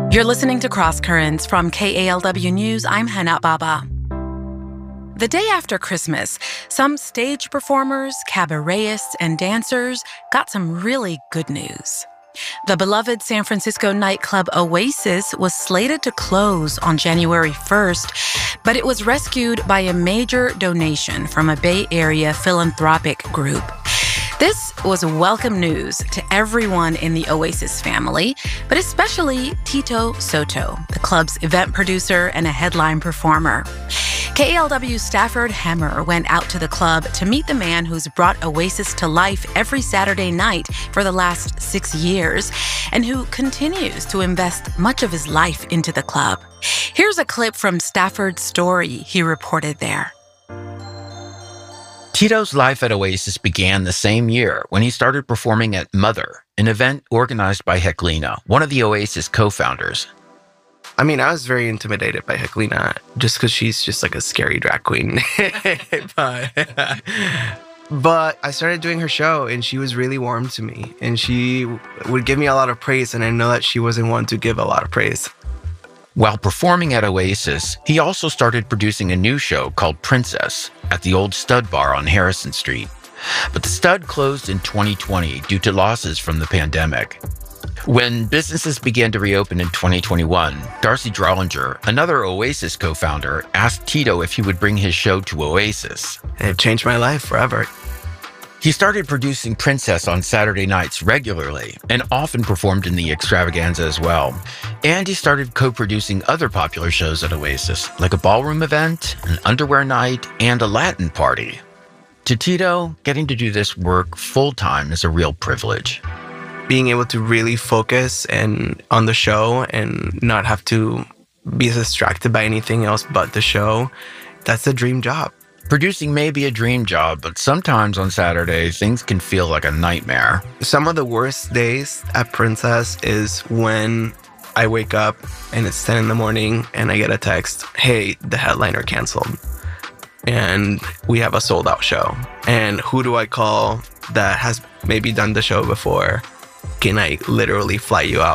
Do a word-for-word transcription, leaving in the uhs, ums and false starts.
You're listening to Cross Currents from K A L W News. I'm Hana Baba. The day after Christmas, some stage performers, cabaretists, and dancers got some really good news. The beloved San Francisco nightclub Oasis was slated to close on January first, but it was rescued by a major donation from a Bay Area philanthropic group. This was welcome news to everyone in the Oasis family, but especially Tito Soto, the club's event producer and a headline performer. K A L W Stafford Hemmer went out to the club to meet the man who's brought Oasis to life every Saturday night for the last six years and who continues to invest much of his life into the club. Here's a clip from Stafford's story he reported there. Tito's life at Oasis began the same year when he started performing at Mother, an event organized by Heklina, one of the Oasis co-founders. I mean, I was very intimidated by Heklina just because she's just like a scary drag queen. but, but I started doing her show and she was really warm to me and she would give me a lot of praise, and I know that she wasn't one to give a lot of praise. While performing at Oasis, he also started producing a new show called Princess at the old Stud Bar on Harrison Street. But the Stud closed in twenty twenty due to losses from the pandemic. When businesses began to reopen in twenty twenty-one, Darcy Drollinger, another Oasis co-founder, asked Tito if he would bring his show to Oasis. It changed my life forever. He started producing Princess on Saturday nights regularly and often performed in the extravaganza as well. And he started co-producing other popular shows at Oasis, like a ballroom event, an underwear night, and a Latin party. To Tito, getting to do this work full-time is a real privilege. Being able to really focus and on the show and not have to be distracted by anything else but the show, that's a dream job. Producing may be a dream job, but sometimes on Saturday, things can feel like a nightmare. Some of the worst days at Princess is when I wake up and it's ten in the morning and I get a text, hey, the headliner canceled and we have a sold out show. And who do I call that has maybe done the show before? Can I literally fly you out?